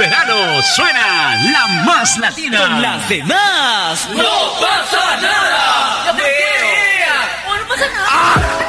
verano suena la más latina. Con las demás ¡no pasa nada!